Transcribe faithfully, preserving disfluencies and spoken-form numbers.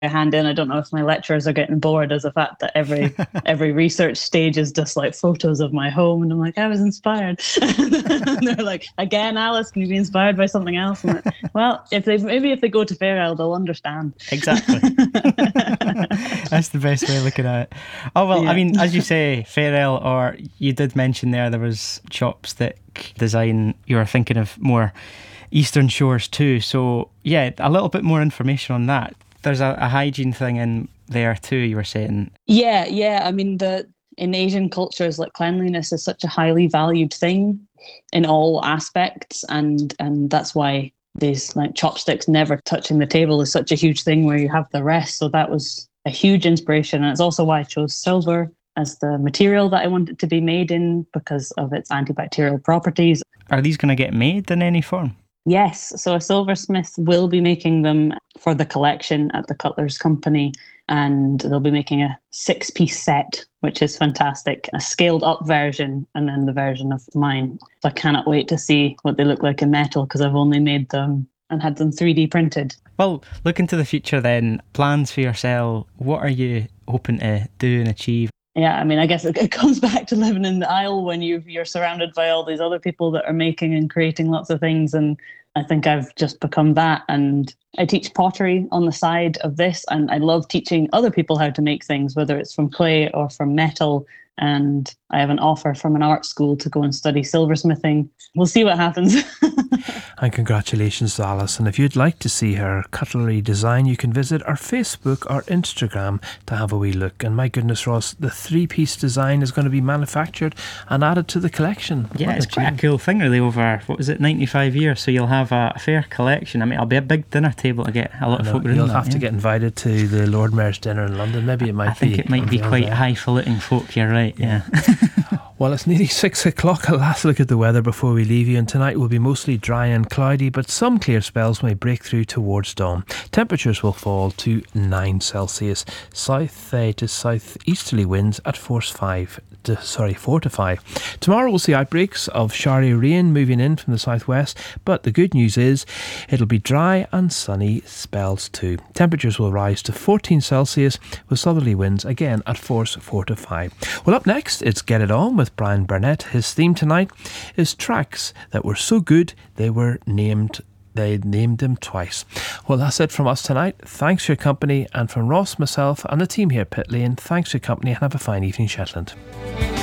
hand in. I don't know if my lecturers are getting bored as the fact that every every research stage is just like photos of my home, and I'm like, I was inspired. And they're like, again, Alice, can you be inspired by something else? And like, well, if they maybe if they go to Fair Isle, they'll understand. Exactly. That's the best way of looking at it. Oh well, yeah. I mean, as you say, Fair Isle, or you did mention there there was chopstick design. You were thinking of more Eastern Shores too. So yeah, a little bit more information on that. There's a, a hygiene thing in there too, you were saying. Yeah, yeah. I mean, the in Asian cultures, like cleanliness is such a highly valued thing in all aspects, and and that's why these like chopsticks never touching the table is such a huge thing where you have the rest. So that was a huge inspiration, and it's also why I chose silver as the material that I wanted to be made in because of its antibacterial properties. Are these going to get made in any form? Yes, so a silversmith will be making them for the collection at the Cutler's Company, and they'll be making a six-piece set, which is fantastic, a scaled-up version, and then the version of mine. So I cannot wait to see what they look like in metal, because I've only made them and had them three D printed. Well, look into the future then. Plans for yourself. What are you hoping to do and achieve? Yeah, I mean, I guess it, it comes back to living in the Isle when you've, you're surrounded by all these other people that are making and creating lots of things. And I think I've just become that. And I teach pottery on the side of this. And I love teaching other people how to make things, whether it's from clay or from metal. And I have an offer from an art school to go and study silversmithing. We'll see what happens. And congratulations to Alice. And if you'd like to see her cutlery design, you can visit our Facebook or Instagram to have a wee look. And my goodness, Ross, the three-piece design is going to be manufactured and added to the collection. Yeah, what it's quite a cool thing really over, what was it, ninety-five years. So you'll have a fair collection. I mean, it'll be a big dinner table to get a lot of folk around. You'll that, have yeah. to get invited to the Lord Mayor's dinner in London. Maybe it might I think be. it might be quite there. highfalutin folk, you're right, yeah. Well, it's nearly six o'clock. A last look at the weather before we leave you, and tonight will be mostly dry and cloudy, but some clear spells may break through towards dawn. Temperatures will fall to nine Celsius. South uh, to southeasterly winds at force five. To, sorry, four to five. Tomorrow we'll see outbreaks of showery rain moving in from the southwest, but the good news is it'll be dry and sunny spells too. Temperatures will rise to fourteen Celsius with southerly winds again at force four to five. Well, up next it's Get It On with Brian Burnett. His theme tonight is tracks that were so good they were named They named them twice. Well, that's it from us tonight. Thanks for your company, and from Ross, myself and the team here at Pit Lane, thanks for your company and have a fine evening, Shetland.